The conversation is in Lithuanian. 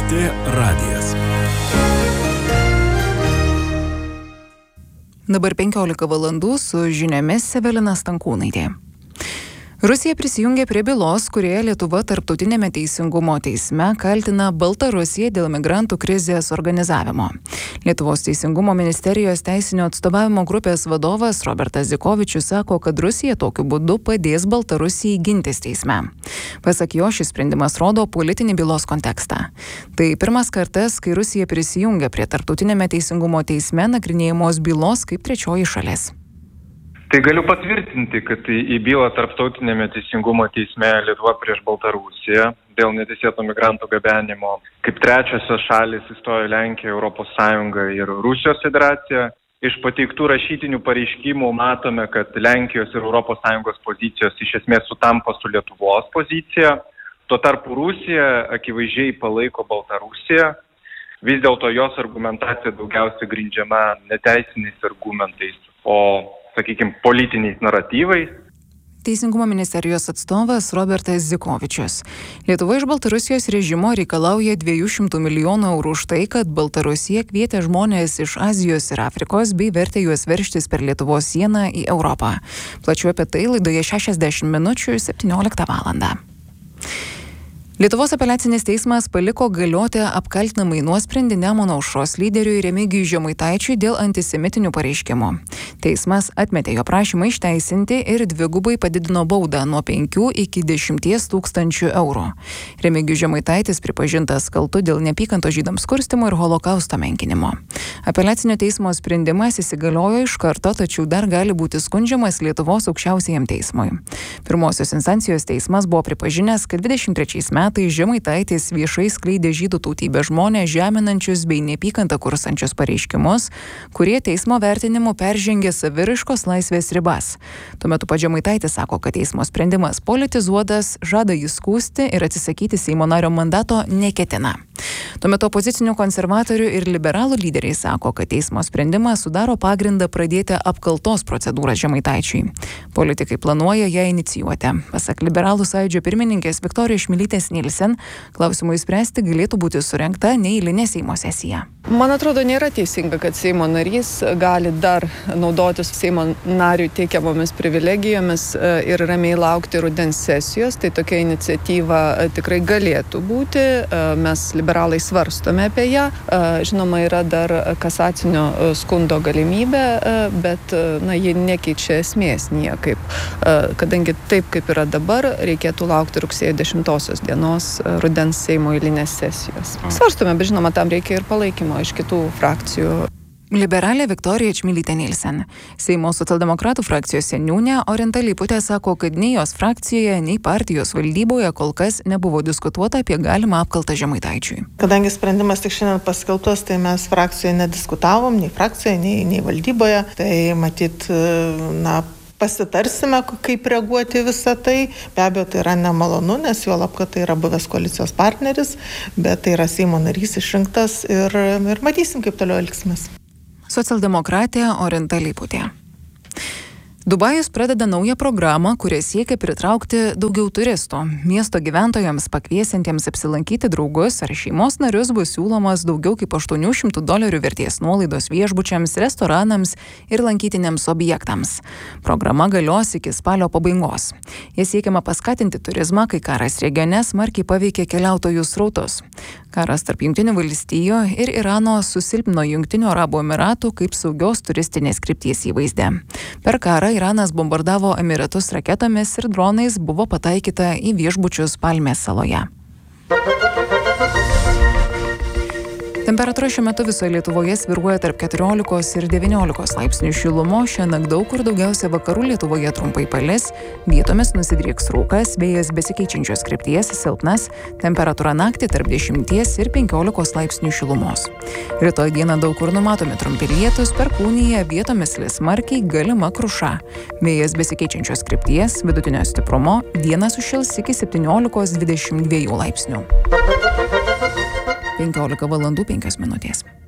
LRT radijas. Dabar 15 valandų su žiniomis Evelina Stankūnaitė. Rusija prisijungė prie bylos, kurioje Lietuva Tarptautinėme teisingumo teisme kaltina Baltarusiją dėl migrantų krizės organizavimo. Lietuvos teisingumo ministerijos teisinio atstovavimo grupės vadovas Robertas Zikovičius sako, kad Rusija tokiu būdu padės Baltarusijai gintis teisme. Pasak jo, šis sprendimas rodo politinį bylos kontekstą. Tai pirmas kartas, kai Rusija prisijungia prie Tarptautinėme teisingumo teisme nagrinėjamos bylos kaip trečioji šalis. Tai galiu patvirtinti, kad į bylą Tarptautinėme teisingumo teisme Lietuva prieš Baltarusiją dėl neteisėto migrantų gabenimo kaip trečiosios šalis įstojo Lenkija, Europos Sąjunga ir Rusijos federacija. Iš pateiktų rašytinių pareiškimų matome, kad Lenkijos ir Europos Sąjungos pozicijos iš esmės sutampa su Lietuvos pozicija. Tuo tarpu Rusija akivaizdžiai palaiko Baltarusiją. Vis dėlto jos argumentacija daugiausiai grindžiama neteisiniais argumentais, o politiniais naratyvais. Teisingumo ministerijos atstovas Robertas Zikovičius. Lietuva iš Baltarusijos režimo reikalauja 200 milijonų eurų už tai, kad Baltarusija kvietė žmonės iš Azijos ir Afrikos bei vertė juos veržtis per Lietuvos sieną į Europą. Plačiau apie tai laidoje 60 minučių 17 valandą. Lietuvos apeliacinis teismas paliko galioti apkaltinamąjį nuosprendį Nemuno aušros lyderiui Remigijui Žemaitaičiui dėl antisemitinių pareiškimų. Teismas atmetė jo prašymą išteisinti ir dvigubai padidino baudą nuo 5 iki 10 tūkstančių eurų. Remigijus Žemaitaitis pripažintas kaltu dėl neapykantos žydams kurstymo ir holokausto menkinimo. Apeliacinio teismo sprendimas įsigaliojo iš karto, tačiau dar gali būti skundžiamas Lietuvos aukščiausiajam teismui. Pirmosios instancijos teismas buvo pripažinęs, kad 23 metais Žemaitaitis viešai skleidė žydų tautybės žmonės žeminančius bei neapykantą kurstančius pareiškimus, kurie teismo vertinimu peržengė saviraiškos laisvės ribas. Tuo metu pats Žemaitaitis sako, kad teismo sprendimas politizuotas, žada jį skųsti ir atsisakyti Seimo nario mandato neketina. Tuo metu opozicinių konservatorių ir liberalų lyderiai sako, kad teismo sprendimas sudaro pagrindą pradėti apkaltos procedūrą Žemaitaičiui. Politikai planuoja ją inicijuoti. Pasak liberalų sąjūdžio pirmininkės Viktorijos Čmilytės Nilsen, klausimui spręsti galėtų būti surengta neeilinė Seimo sesija. Man atrodo, nėra teisinga, kad Seimo narys gali dar naudotis Seimo nariui teikiamomis privilegijomis ir ramiai laukti rudens sesijos. Tai tokia iniciatyva tikrai galėtų būti. Mes liberalai svarstome apie ją. Žinoma, yra dar kasacinio skundo galimybė, bet ji nekeičia esmės niekaip. Kadangi taip, kaip yra dabar, reikėtų laukti rugsėjo 10 dienos rudens Seimo eilinės sesijos. Svarstome, bet žinoma, tam reikia ir palaikymo iš kitų frakcijų. Liberalė Viktorija Čmilytė Nilsen. Seimo socialdemokratų frakcijos seniūnė Orinta Leiputė sako, kad nei jos frakcijoje, nei partijos valdyboje kol kas nebuvo diskutuota apie galimą apkaltą Žemaitaičiui. Kadangi sprendimas tik šiandien paskelbtas, tai mes frakcijoje nediskutavom, nei frakcijoje, nei valdyboje. Tai matyt, pasitarsime, kaip reaguoti visą tai. Be abejo, tai yra nemalonu, nes juolab, kad tai yra buvęs koalicijos partneris, bet tai yra Seimo narys išrinktas ir matysim, kaip toliau elgsimės. Socialdemokratė Orinta Leiputė. Dubajus pradeda naują programą, kuria siekia pritraukti daugiau turistų. Miesto gyventojams pakviesiantiems apsilankyti draugus ar šeimos narius bus siūlomas daugiau kaip $800 vertės nuolaidos viešbučiams, restoranams ir lankytiniams objektams. Programa galios iki spalio pabaigos. Jie siekiama paskatinti turizmą, kai karas regione smarkiai paveikė keliautojų srautus. Karas tarp Jungtinių valstijų ir Irano susilpnino Jungtinių Arabų Emiratų kaip saugios turistinės krypties įvaizdį. Per karą Iranas bombardavo Emiratus raketomis ir dronais, buvo pataikyta į viešbučius Palmės saloje. Temperatūra šiuo metu visoje Lietuvoje svyruoja tarp 14 ir 19 laipsnių šilumos. Šiandien daug kur daugiausia vakarų Lietuvoje trumpai palis, vietomis nusidrieks rūkas, vėjas besikeičiančios krypties silpnas, temperatūra naktį tarp 10 ir 15 laipsnių šilumos. Rytoj dieną daug kur numatomi trumpi lietūs, Perkūnija vietomis lis smarkiai, galima kruša. Vėjas besikeičiančios krypties, vidutinio stiprumo, dieną sušils iki 17-22 laipsnių. 15 valandų 5 minutės.